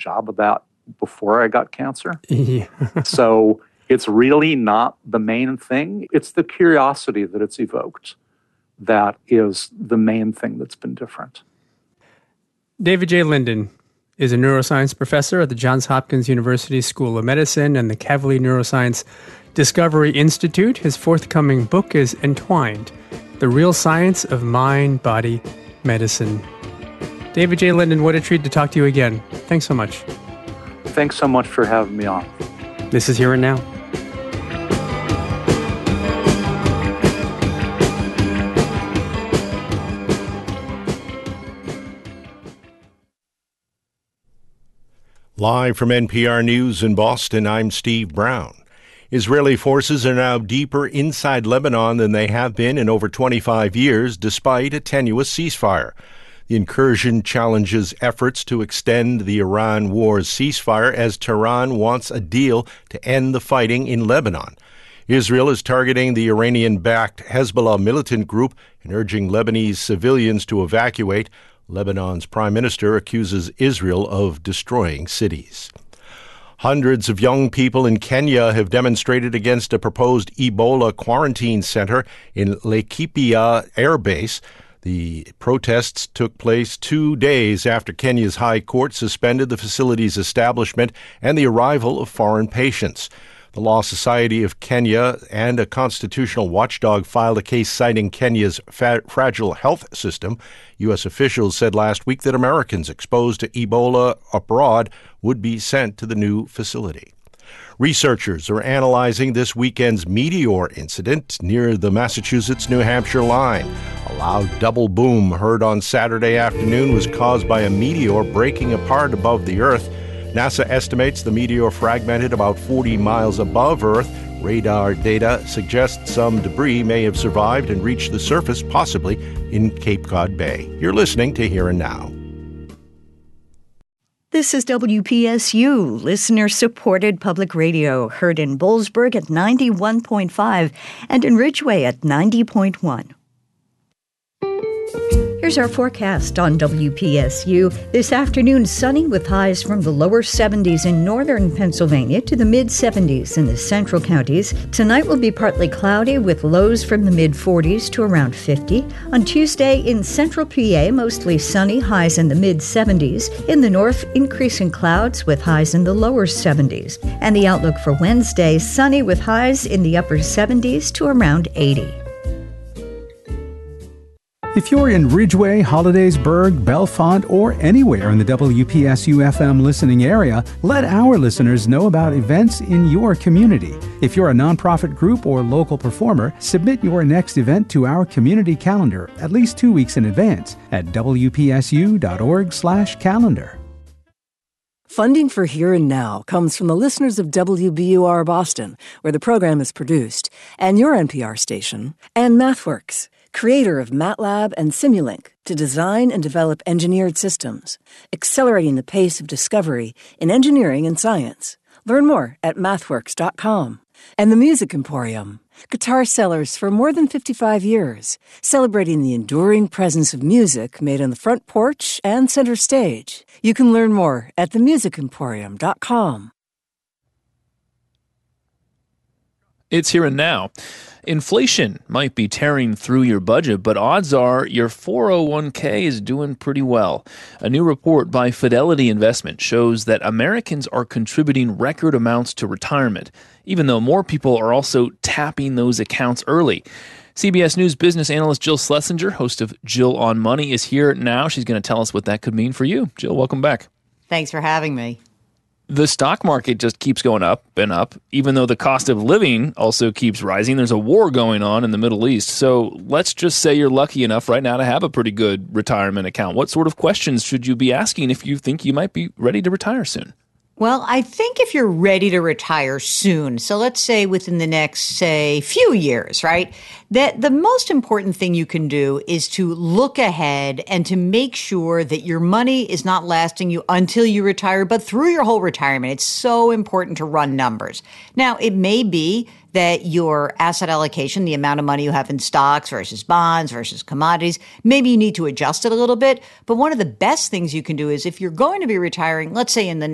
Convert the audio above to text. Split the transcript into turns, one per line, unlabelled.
job about before I got cancer.
Yeah.
So it's really not the main thing. It's the curiosity that it's evoked that is the main thing that's been different.
David J. Linden is a neuroscience professor at the Johns Hopkins University School of Medicine and the Kavli Neuroscience Discovery Institute. His forthcoming book is Entwined: The Real Science of Mind, Body, Medicine. David J. Linden, what a treat to talk to you again. Thanks so much.
Thanks so much for having me on.
This is Here and Now.
Live from NPR News in Boston, I'm Steve Brown. Israeli forces are now deeper inside Lebanon than they have been in over 25 years, despite a tenuous ceasefire. The incursion challenges efforts to extend the Iran war's ceasefire as Tehran wants a deal to end the fighting in Lebanon. Israel is targeting the Iranian-backed Hezbollah militant group and urging Lebanese civilians to evacuate. Lebanon's prime minister accuses Israel of destroying cities. Hundreds of young people in Kenya have demonstrated against a proposed Ebola quarantine center in Laikipia Air Base. The protests took place 2 days after Kenya's High Court suspended the facility's establishment and the arrival of foreign patients. The Law Society of Kenya and a constitutional watchdog filed a case citing Kenya's fragile health system. U.S. officials said last week that Americans exposed to Ebola abroad would be sent to the new facility. Researchers are analyzing this weekend's meteor incident near the Massachusetts-New Hampshire line. A loud double boom heard on Saturday afternoon was caused by a meteor breaking apart above the Earth. NASA estimates the meteor fragmented about 40 miles above Earth. Radar data suggests some debris may have survived and reached the surface, possibly in Cape Cod Bay. You're listening to Here and Now.
This is WPSU, listener-supported public radio, heard in Boalsburg at 91.5 and in Ridgeway at 90.1. Here's our forecast on WPSU. This afternoon, sunny with highs from the lower 70s in northern Pennsylvania to the mid-70s in the central counties. Tonight will be partly cloudy with lows from the mid-40s to around 50. On Tuesday, in central PA, mostly sunny, highs in the mid-70s. In the north, increasing clouds with highs in the lower 70s. And the outlook for Wednesday, sunny with highs in the upper 70s to around 80.
If you're in Ridgeway, Hollidaysburg, Bellefonte, or anywhere in the WPSU-FM listening area, let our listeners know about events in your community. If you're a nonprofit group or local performer, submit your next event to our community calendar at least 2 weeks in advance at wpsu.org/calendar.
Funding for Here and Now comes from the listeners of WBUR Boston, where the program is produced, and your NPR station, and MathWorks, creator of MATLAB and Simulink, to design and develop engineered systems, accelerating the pace of discovery in engineering and science. Learn more at mathworks.com. And the Music Emporium, guitar sellers for more than 55 years, celebrating the enduring presence of music made on the front porch and center stage. You can learn more at themusicemporium.com.
It's Here and Now. Inflation might be tearing through your budget, but odds are your 401k is doing pretty well. A new report by Fidelity Investment shows that Americans are contributing record amounts to retirement, even though more people are also tapping those accounts early. CBS News business analyst Jill Schlesinger, host of Jill on Money, is here now. She's going to tell us what that could mean for you. Jill, welcome back.
Thanks for having me.
The stock market just keeps going up and up, even though the cost of living also keeps rising. There's a war going on in the Middle East. So let's just say you're lucky enough right now to have a pretty good retirement account. What sort of questions should you be asking if you think you might be ready to retire soon?
Well, I think if you're ready to retire soon, so let's say within the next, few years, right, that the most important thing you can do is to look ahead and to make sure that your money is not lasting you until you retire, but through your whole retirement. It's so important to run numbers. Now, it may be that your asset allocation, the amount of money you have in stocks versus bonds versus commodities, maybe you need to adjust it a little bit. But one of the best things you can do is if you're going to be retiring, let's say in the